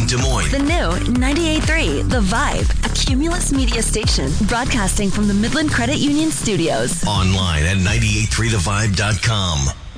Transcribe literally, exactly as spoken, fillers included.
Des Moines. The new ninety-eight point three The Vibe, a Cumulus media station broadcasting from the Midland Credit Union studios. Online at nine eight three the vibe dot com.